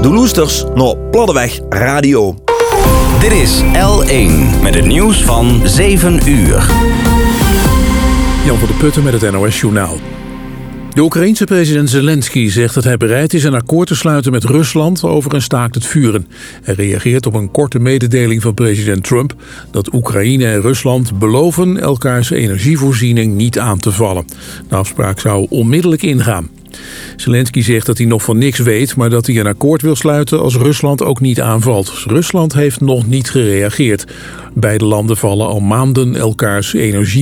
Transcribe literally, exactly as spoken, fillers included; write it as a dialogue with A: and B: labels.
A: De Loesters naar Platteweg Radio.
B: Dit is L één met het nieuws van zeven uur.
C: Jan van der Putten met het N O S-journaal. De Oekraïense president Zelensky zegt dat hij bereid is een akkoord te sluiten met Rusland over een staakt het vuren. Hij reageert op een korte mededeling van president Trump dat Oekraïne en Rusland beloven elkaars energievoorziening niet aan te vallen. De afspraak zou onmiddellijk ingaan. Zelensky zegt dat hij nog van niks weet, maar dat hij een akkoord wil sluiten als Rusland ook niet aanvalt. Rusland heeft nog niet gereageerd. Beide landen vallen al maanden elkaars energie